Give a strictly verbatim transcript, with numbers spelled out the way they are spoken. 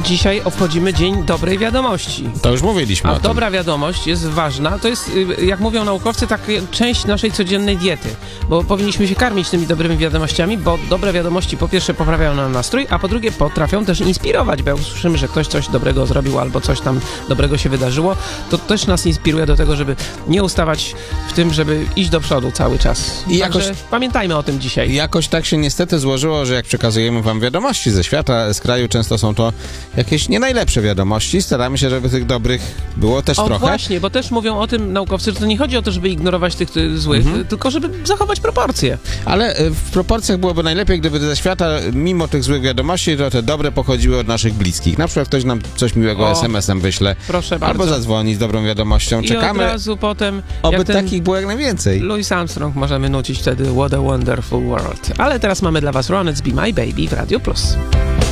dzisiaj obchodzimy Dzień Dobrej Wiadomości. To już mówiliśmy A o tym. dobra wiadomość jest ważna. To jest, jak mówią naukowcy, taka część naszej codziennej diety. Bo powinniśmy się karmić tymi dobrymi wiadomościami, bo dobre wiadomości po pierwsze poprawiają nam nastrój, a po drugie potrafią też inspirować, bo jak usłyszymy, że ktoś coś dobrego zrobił albo coś tam dobrego się wydarzyło, to też nas inspiruje do tego, żeby nie ustawać w tym, żeby iść do przodu cały czas. I Także jakoś- pamiętajmy o tym dzisiaj. Jakoś tak się niestety złożyło, że jak przekazujemy wam wiadomości ze świata, z kraju, często są to jakieś nie najlepsze wiadomości. Staramy się, żeby tych dobrych było też O trochę. właśnie, bo też mówią o tym naukowcy, że to nie chodzi o to, żeby ignorować tych y, złych, Mhm. y, tylko żeby zachować proporcje. Ale y, w proporcjach byłoby najlepiej, gdyby ze świata, mimo tych złych wiadomości, to te dobre pochodziły od naszych bliskich. Na przykład ktoś nam coś miłego O, es em esem wyśle, Proszę bardzo. albo zadzwoni z dobrą wiadomością. I Czekamy, od razu potem, oby jak ten takich było jak najwięcej. Louis Armstrong, możemy nucić wtedy What a Wonderful World. Ale teraz mamy dla was Ronettes Be My Baby w Radio Plus.